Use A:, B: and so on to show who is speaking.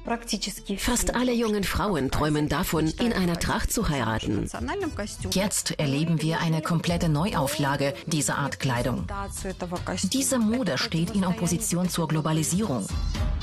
A: Fast alle jungen Frauen träumen davon, in einer Tracht zu heiraten.
B: Jetzt erleben wir eine komplette Neuauflage dieser Art Kleidung. Diese Mode steht in Opposition zur Globalisierung.